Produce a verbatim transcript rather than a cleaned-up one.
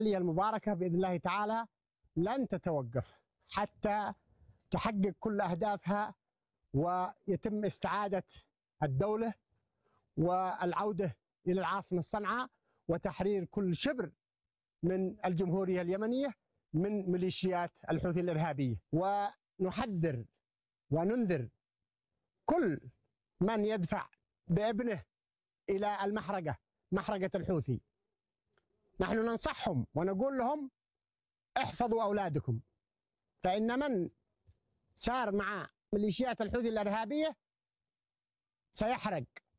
المباركة بإذن الله تعالى لن تتوقف حتى تحقق كل أهدافها ويتم استعادة الدولة والعودة إلى العاصمة صنعاء وتحرير كل شبر من الجمهورية اليمنية من ميليشيات الحوثي الإرهابية. ونحذر وننذر كل من يدفع بابنه إلى المحرقة، محرقة الحوثي. نحن ننصحهم ونقول لهم احفظوا أولادكم، فإن من سار مع ميليشيات الحوثي الإرهابية سيحرق